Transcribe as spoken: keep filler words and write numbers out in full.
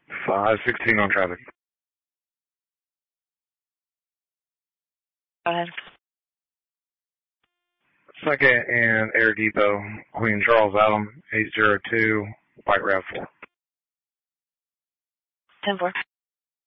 five sixteen on traffic. Go ahead. Second and Air Depot, Queen Charles Adam, eight zero two, White Rav four. ten four.